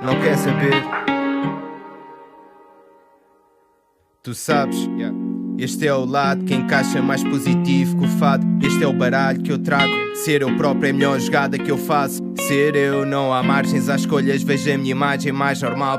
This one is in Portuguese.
não quer saber. Tu sabes, este é o lado que encaixa mais positivo que o fado. Este é o baralho que eu trago. Ser eu próprio é a melhor jogada que eu faço. Ser eu, não há margens às escolhas. Vejo a minha imagem mais normal.